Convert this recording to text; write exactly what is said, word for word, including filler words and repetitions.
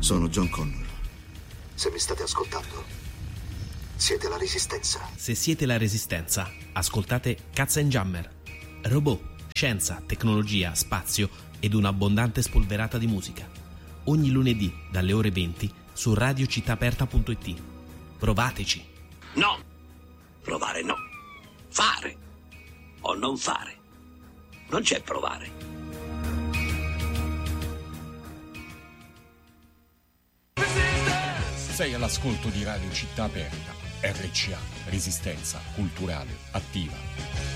Sono John Connor. Se mi state ascoltando, siete la Resistenza. Se siete la Resistenza, ascoltate Katzenjammer. Robot, scienza, tecnologia, spazio ed un'abbondante spolverata di musica. Ogni lunedì dalle ore venti su radio città aperta punto it. Provateci. No, provare no. Fare o non fare. Non c'è provare. Sei all'ascolto di Radio Città Aperta, R C A, Resistenza Culturale Attiva.